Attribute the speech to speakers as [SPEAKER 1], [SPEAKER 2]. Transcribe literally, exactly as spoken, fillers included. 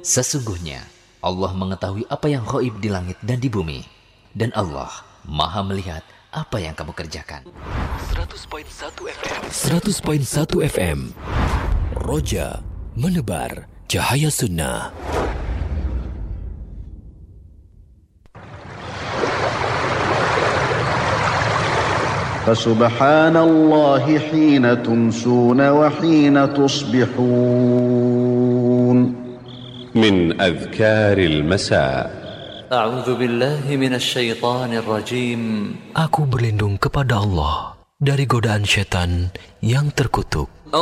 [SPEAKER 1] Sesungguhnya Allah mengetahui apa yang ghaib di langit dan di bumi, dan Allah Maha melihat apa yang kamu kerjakan.
[SPEAKER 2] seratus koma satu F M seratus koma satu F M Roja menebar cahaya sunnah.
[SPEAKER 3] فسبحان الله حين تمسون وحين تصبحون.
[SPEAKER 4] من أذكار المساء.
[SPEAKER 5] أعوذ بالله من الشيطان الرجيم.
[SPEAKER 2] Aku berlindung kepada Allah dari godaan syaitan yang terkutuk.